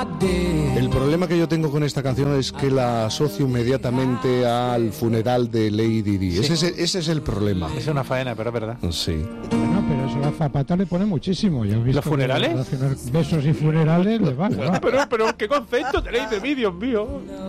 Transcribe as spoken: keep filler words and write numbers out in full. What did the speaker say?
El problema que yo tengo con esta canción es que la asocio inmediatamente al funeral de Lady Di. Sí. Ese, es, ese es el problema. Es una faena, pero es verdad. Sí. Bueno, pero eso la Zapata le pone muchísimo. Yo he visto ¿Los funerales? que relacionar besos y funerales le va. le va. Pero, pero, ¿qué concepto tenéis de mí, Dios mío?